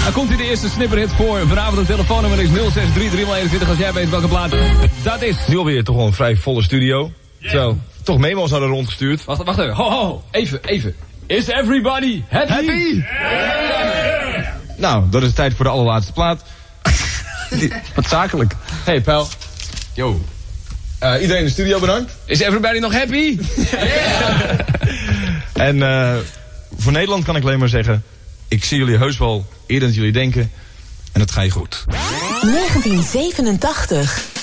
Dan komt hier de eerste snipperhit voor vanavond. De telefoonnummer is 063321 als jij weet welke plaat dat is. Nu alweer toch wel een vrij volle studio. Zo, toch memo's hadden rondgestuurd. Wacht even. Ho. Even. Is everybody happy? Nou, dat is tijd voor de allerlaatste plaat. Wat zakelijk. Hey, pal. Yo. Iedereen in de studio bedankt. Is everybody nog happy? En voor Nederland kan ik alleen maar zeggen... ik zie jullie heus wel eerder dan jullie denken. En dat ga je goed. 1987.